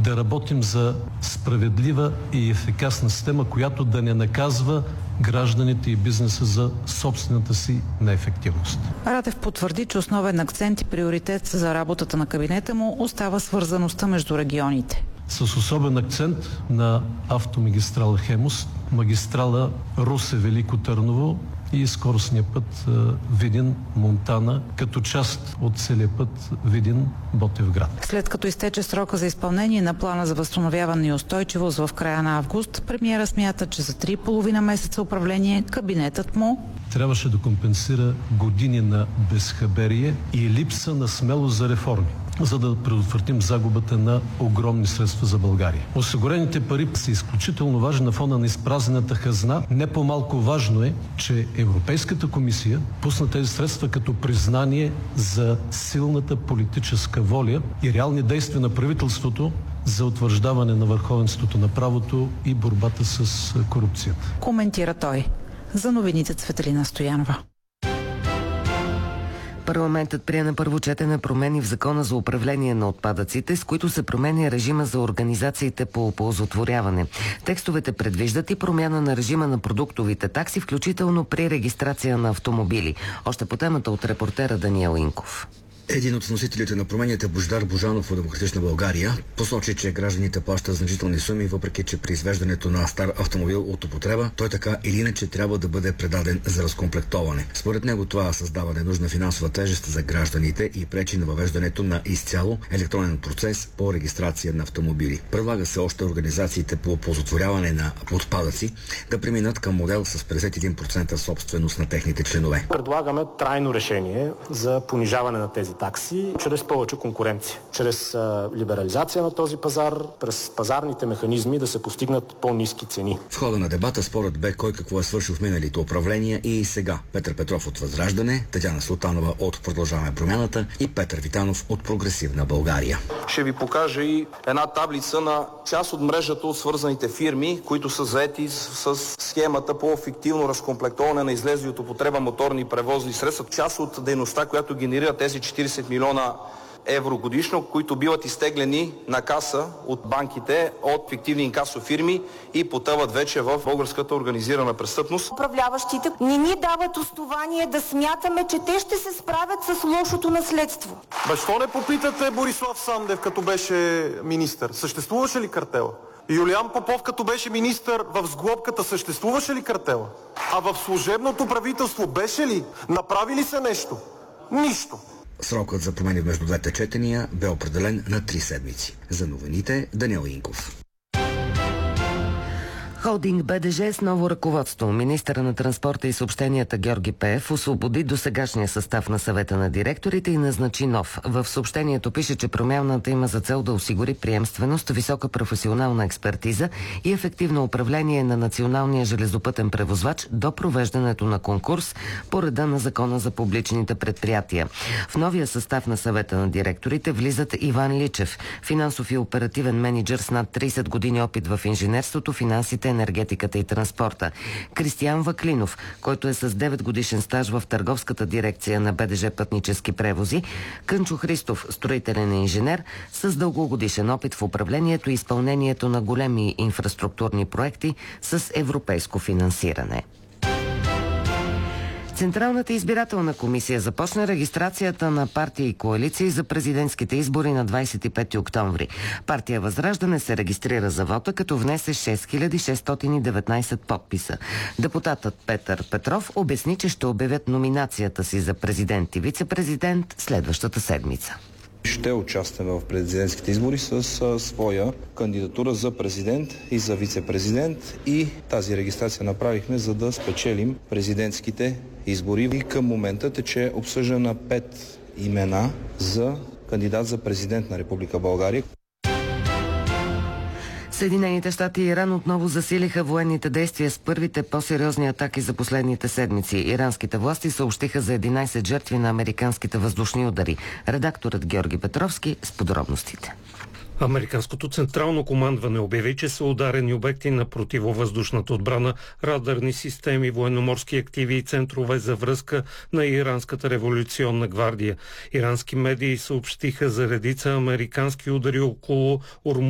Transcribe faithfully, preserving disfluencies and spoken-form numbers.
да работим за справедлива и ефикасна система, която да не наказва гражданите и бизнеса за собствената си неефективност. Радев потвърди, че основен акцент и приоритет за работата на кабинета му остава свързаността между регионите. С особен акцент на автомагистрала Хемус, магистрала Русе-Велико Търново и скоростния път Видин-Монтана, като част от целия път Видин-Ботевград. След като изтече срока за изпълнение на плана за възстановяване и устойчивост в края на август, премиера смята, че за три и половина месеца управление кабинетът му трябваше да компенсира години на безхаберие и липса на смелост за реформи, за да предотвратим загубата на огромни средства за България. Осигурените пари са изключително важни на фона на изпразнената хазна. Не по-малко важно е, че Европейската комисия пусна тези средства като признание за силната политическа воля и реални действия на правителството за утвърждаване на върховенството на правото и борбата с корупцията. Коментира той. За новините Цветелина Стоянова. Парламентът прие на първо четене промени в Закона за управление на отпадъците, с които се променя режима за организациите по оползотворяване. Текстовете предвиждат и промяна на режима на продуктовите такси, включително при регистрация на автомобили. Още по темата от репортера Даниел Инков. Един от вносителите на промените, Божидар Божанов от Демократична България, посочи, че гражданите плащат значителни суми, въпреки че при извеждането на стар автомобил от употреба, той така или иначе трябва да бъде предаден за разкомплектоване. Според него това създава ненужна финансова тежест за гражданите и пречи на въвеждането на изцяло електронен процес по регистрация на автомобили. Предлага се още организациите по оползотворяване на отпадъци да преминат към модел с петдесет и един процента собственост на техните членове. Предлагаме трайно решение за понижаване на тези такси чрез повече конкуренция, чрез а, либерализация на този пазар, през пазарните механизми да се постигнат по-ниски цени. В хода на дебата спорът бе кой какво е свършил в миналите управления и сега. Петър Петров от Възраждане, Татяна Султанова от Продължаваме промяната и Петър Витанов от Прогресивна България. Ще ви покажа и една таблица на част от мрежата от свързаните фирми, които са заети с, с схемата по фиктивно разкомплектоване на излезли от употреба моторни превозни средства. Част от дейността, която генерира тези четиридесет милиона евро годишно, които биват изтеглени на каса от банките от фиктивни инкасофирми и потъват вече в българската организирана престъпност. Управляващите не ни дават основание да смятаме, че те ще се справят с лошото наследство. Защо не попитате Борислав Сандев, като беше министър? Съществуваше ли картела? Юлиан Попов, като беше министър, в сглобката съществуваше ли картела? А в служебното правителство беше ли? Направи ли се нещо? Нищо. Срокът за промени между двете четения бе определен на три седмици. За новините Даниел Инков. Холдинг БДЖ с ново ръководство. Министъра на транспорта и съобщенията Георги Пеев освободи досегашния състав на съвета на директорите и назначи нов. В съобщението пише, че промяната има за цел да осигури приемственост, висока професионална експертиза и ефективно управление на националния железопътен превозвач до провеждането на конкурс по реда на Закона за публичните предприятия. В новия състав на съвета на директорите влизат Иван Личев, финансов и оперативен мениджър с над тридесет години опит в инженерството, финансите, енергетиката и транспорта. Кристиян Ваклинов, който е с девет годишен стаж в търговската дирекция на БДЖ Пътнически превози. Кънчо Христов, строителен инженер с дългогодишен опит в управлението и изпълнението на големи инфраструктурни проекти с европейско финансиране. Централната избирателна комисия започна регистрацията на партии и коалиции за президентските избори на двадесет и пети октомври. Партия Възраждане се регистрира за вота, като внесе шест хиляди шестстотин и деветнадесет подписа. Депутатът Петър Петров обясни, че ще обявят номинацията си за президент и вице-президент следващата седмица. Ще участваме в президентските избори с а, своя кандидатура за президент и за вице-президент и тази регистрация направихме, за да спечелим президентските избори. И към момента тече обсъждане на пет имена за кандидат за президент на Република България. Съединените щати и Иран отново засилиха военните действия с първите по-сериозни атаки за последните седмици. Иранските власти съобщиха за единадесет жертви на американските въздушни удари. Редакторът Георги Петровски с подробностите. Американското централно командване обяви, че са ударени обекти на противовъздушната отбрана, радарни системи, военноморски активи и центрове за връзка на Иранската революционна гвардия. Ирански медии съобщиха за редица американски удари около Ормуз